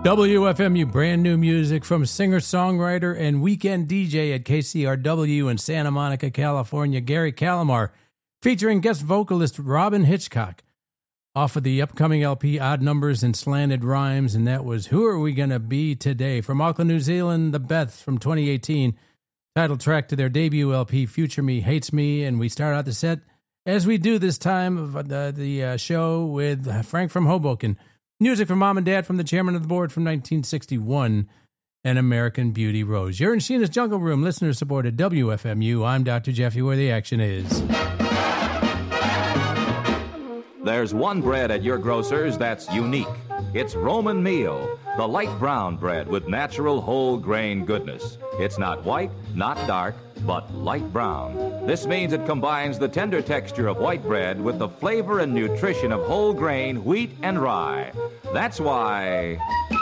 WFMU, brand new music from singer-songwriter and weekend DJ at KCRW in Santa Monica, California, Gary Calamar, featuring guest vocalist Robyn Hitchcock, off of the upcoming LP Odd Numbers and Slanted Rhymes, and that was Who Are We Gonna Be Today? From Auckland, New Zealand, The Beths from 2018, title track to their debut LP, Future Me Hates Me, and we start out the set, as we do this time of the show, with Frank from Hoboken. Music from Mom and Dad from the Chairman of the Board from 1961, and American Beauty Rose. You're in Sheena's Jungle Room, listener-supported WFMU. I'm Dr. Jeffy, where the action is. There's one bread at your grocer's that's unique. It's Roman Meal, the light brown bread with natural whole grain goodness. It's not white, not dark, but light brown. This means it combines the tender texture of white bread with the flavor and nutrition of whole grain, wheat, and rye. That's why...